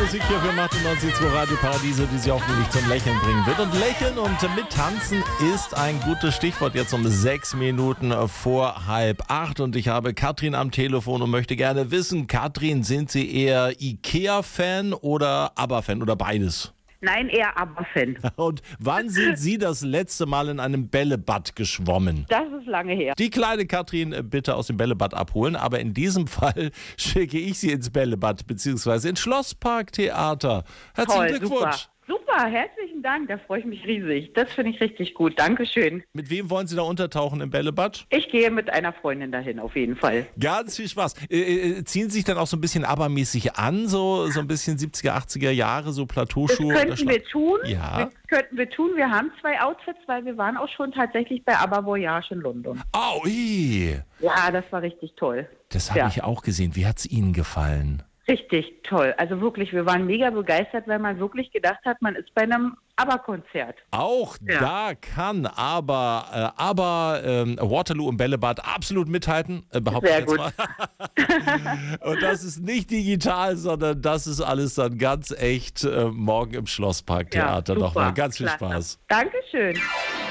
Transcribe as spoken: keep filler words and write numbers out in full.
Musik hier für achtundneunzig Komma zwei Radio Paradiso, die Sie hoffentlich zum Lächeln bringen wird. Und Lächeln und mittanzen ist ein gutes Stichwort jetzt um sechs Minuten vor halb acht. Und ich habe Katrin am Telefon und möchte gerne wissen, Katrin, sind Sie eher Ikea-Fan oder ABBA-Fan oder beides? Nein, eher ABBA-Fan. Und wann sind Sie das letzte Mal in einem Bällebad geschwommen? Das ist lange her. Die kleine Katrin bitte aus dem Bällebad abholen, aber in diesem Fall schicke ich Sie ins Bällebad bzw. ins Schlossparktheater. Herzlichen Toll, Glückwunsch. Super. Super, herzlichen Dank, da freue ich mich riesig. Das finde ich richtig gut, Dankeschön. Mit wem wollen Sie da untertauchen im Bällebad? Ich gehe mit einer Freundin dahin, auf jeden Fall. Ganz viel Spaß. Äh, äh, ziehen Sie sich dann auch so ein bisschen ABBA-mäßig an, so, so ein bisschen siebziger, achtziger Jahre, so Plateauschuhe? Das könnten wir tun. Ja. Das könnten wir tun. Wir haben zwei Outfits, weil wir waren auch schon tatsächlich bei ABBA Voyage in London. Oh, ii. Ja, das war richtig toll. Das habe Ja. ich auch gesehen. Wie hat es Ihnen gefallen? Richtig toll. Also wirklich, wir waren mega begeistert, weil man wirklich gedacht hat, man ist bei einem ABBA-Konzert. Auch Ja. da kann aber, äh, aber ähm, Waterloo im Bällebad absolut mithalten, äh, behaupte Sehr ich jetzt gut. mal. Und das ist nicht digital, sondern das ist alles dann ganz echt äh, morgen im Schlossparktheater. Ja, Nochmal super. ganz viel Klasse. Spaß. Dankeschön.